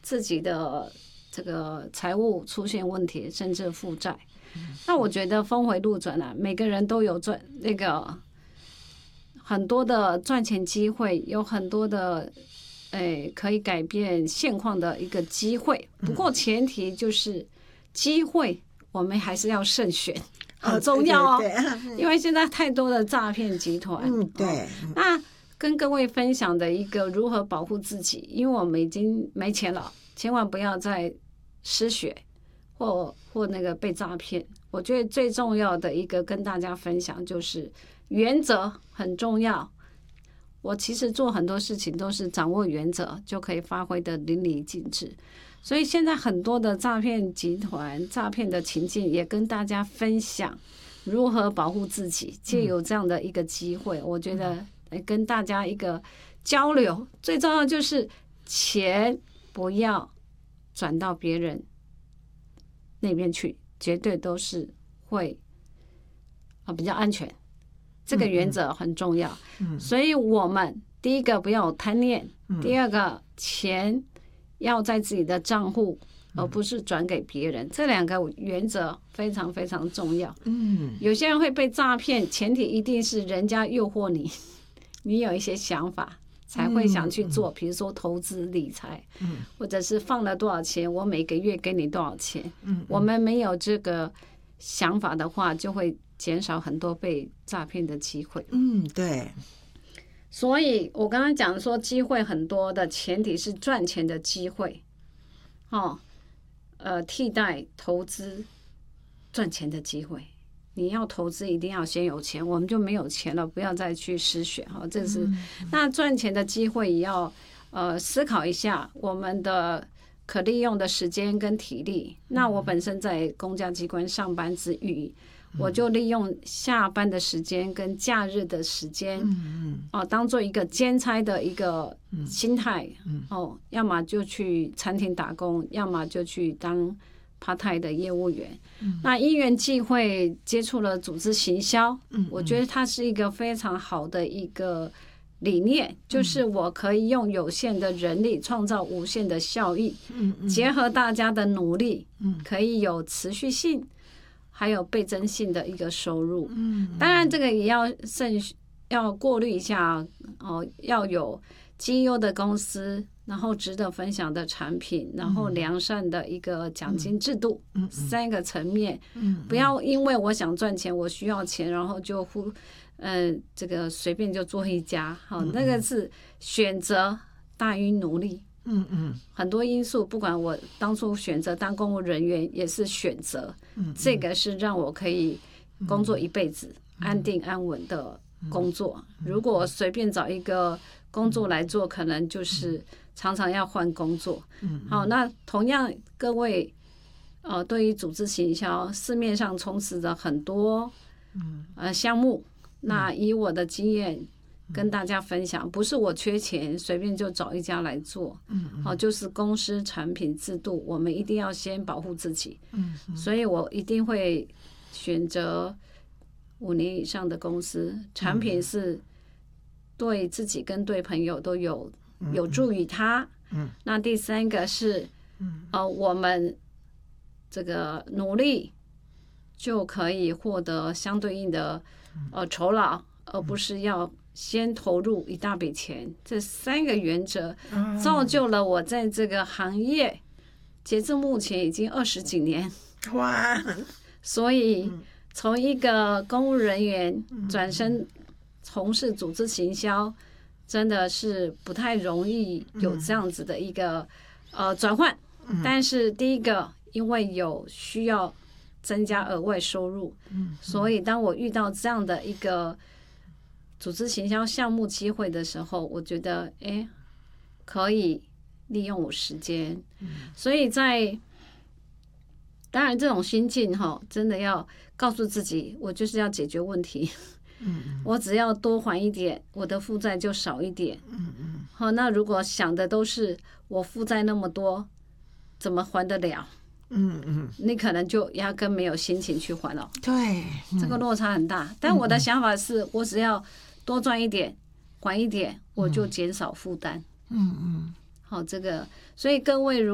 自己的这个财务出现问题，甚至负债。那我觉得峰回路转啊，每个人都有那个很多的赚钱机会，有很多的可以改变现况的一个机会。不过前提就是机会，我们还是要慎选。很重要哦，因为现在太多的诈骗集团。 对。 那跟各位分享的一个如何保护自己，因为我们已经没钱了，千万不要再失血或那个被诈骗。我觉得最重要的一个跟大家分享就是原则很重要。我其实做很多事情都是掌握原则就可以发挥的淋漓尽致。所以现在很多的诈骗集团、诈骗的情境也跟大家分享如何保护自己，借由这样的一个机会，我觉得跟大家一个交流。最重要就是钱不要转到别人那边去，绝对都是会比较安全。这个原则很重要。所以我们第一个不要有贪念，第二个钱要在自己的账户，而不是转给别人。这两个原则非常非常重要。有些人会被诈骗，前提一定是人家诱惑你，你有一些想法才会想去做，比如说投资理财，或者是放了多少钱，我每个月给你多少钱。我们没有这个想法的话，就会减少很多被诈骗的机会。 对。 所以我刚刚讲说机会很多的前提是赚钱的机会，替代投资赚钱的机会。你要投资一定要先有钱，我们就没有钱了，不要再去失血。这是那赚钱的机会也要思考一下我们的可利用的时间跟体力。那我本身在公家机关上班之余，我就利用下班的时间跟假日的时间，当做一个兼差的一个心态。要么就去餐厅打工，要么就去当part-time的业务员。那因缘际会接触了组织行销，我觉得它是一个非常好的一个理念，就是我可以用有限的人力创造无限的效益，结合大家的努力，可以有持续性还有倍增性的一个收入。当然这个也要过滤一下要有绩优的公司，然后值得分享的产品，然后良善的一个奖金制度，三个层面。不要因为我想赚钱，我需要钱，然后就这个随便就做一家。那个是选择大于努力。很多因素，不管我当初选择当公务人员也是选择，这个是让我可以工作一辈子，安定安稳的工作。如果我随便找一个工作来做，可能就是常常要换工作。好，那同样各位对于组织行销，市面上充斥着很多项目。那以我的经验跟大家分享，不是我缺钱随便就找一家来做，就是公司产品制度，我们一定要先保护自己。所以我一定会选择5年以上的公司，产品是对自己跟对朋友都有助于他。那第三个是我们这个努力就可以获得相对应的酬劳，而不是要先投入一大笔钱。这3个原则造就了我在这个行业截至目前已经20几年。 哇！ 所以从一个公务人员转身从事组织行销，真的是不太容易有这样子的一个转换。但是第一个，因为有需要增加额外收入，所以当我遇到这样的一个组织行销项目机会的时候，我觉得可以利用我时间。所以当然这种心境真的要告诉自己，我就是要解决问题。我只要多还一点，我的负债就少一点。那如果想的都是我负债那么多怎么还得了，你可能就压根没有心情去还了。 对， 这个落差很大。但我的想法是，我只要多赚一点还一点，我就减少负担。好，这个所以各位